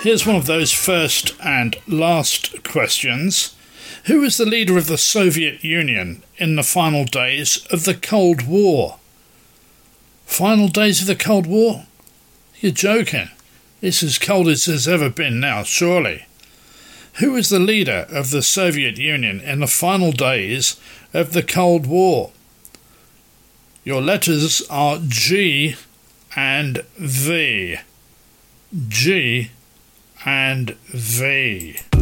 Here's one of those first and last questions. Who was the leader of the Soviet Union in the final days of the Cold War? Final days of the Cold War? You're joking. It's as cold as it's ever been now, surely. Who was the leader of the Soviet Union in the final days of the Cold War? Your letters are G and V. G and V.